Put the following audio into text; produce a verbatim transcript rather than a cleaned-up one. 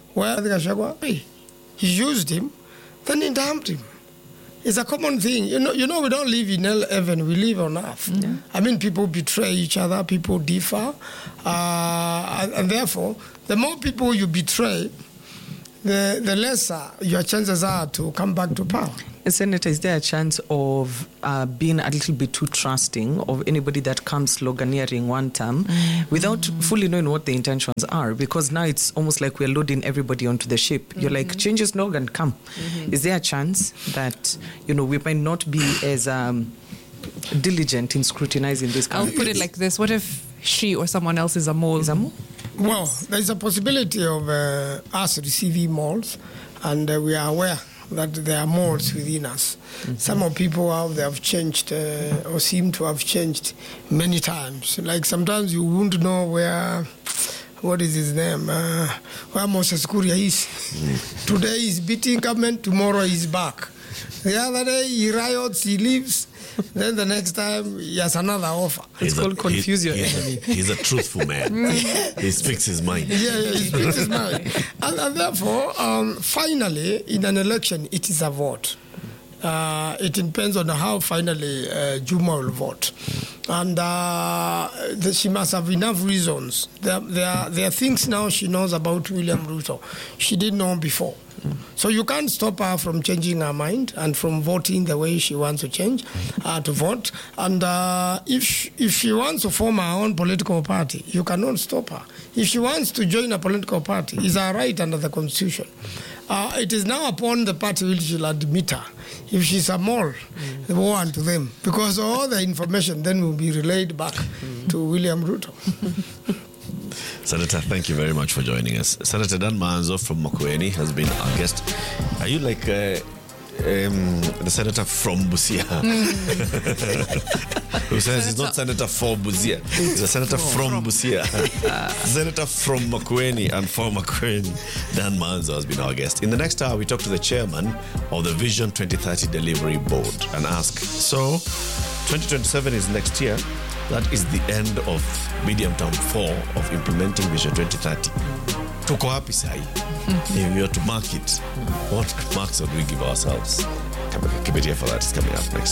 where the Gachagua, hey, he used him, then he dumped him. It's a common thing. You know, you know, we don't live in hell heaven, we live on earth. Yeah. I mean, people betray each other, people differ. Uh, and, and therefore, the more people you betray, the, the lesser your chances are to come back to power. Senator, is there a chance of uh, being a little bit too trusting of anybody that comes sloganeering one term mm-hmm. without fully knowing what the intentions are? Because now it's almost like we're loading everybody onto the ship. Mm-hmm. You're like, change your slogan, come. Mm-hmm. Is there a chance that, you know, we might not be as um, diligent in scrutinizing this? I'll put it like this. What if she or someone else is a mole? Is a mole? Well, there's a possibility of uh, us receiving moles, and uh, we are aware that there are moles within us. Mm-hmm. Some of people out there have changed uh, or seem to have changed many times. Like sometimes you won't know where, what is his name, uh, where Moses Kuria is. Mm. Today he's beating government, tomorrow he's back. The other day he riots, he leaves, then the next time he has another offer. It's he's called a, confuse your he's enemy. A, he's a truthful man. He speaks his mind. Yeah, yeah, he speaks his mind. And, and therefore, um, finally, in an election, it is a vote. Uh, it depends on how finally uh, Juma will vote. And uh, the, she must have enough reasons. There, there, are, there are things now she knows about William Ruto she didn't know before. So you can't stop her from changing her mind and from voting the way she wants to change, uh, to vote. And uh, if, she, if she wants to form her own political party, you cannot stop her. If she wants to join a political party, it's her right under the Constitution. Uh, it is now upon the party which will admit her. If she's a mole, mm. woe unto them. Because all the information then will be relayed back mm. to William Ruto. Senator, thank you very much for joining us. Senator Dan Maanzo from Makueni has been our guest. Are you like uh, um, the senator from Busia? Who says he's not senator for Busia, he's a senator from, from Busia. Senator from Makueni and for Makueni, Dan Maanzo has been our guest. In the next hour, we talk to the chairman of the Vision twenty thirty Delivery Board and ask, so twenty twenty-seven is next year. That is the end of medium term four of implementing Vision twenty thirty. Tuko wapi sahi? If we are to mark it, what marks would we give ourselves? Keep it here for that. It's coming up next.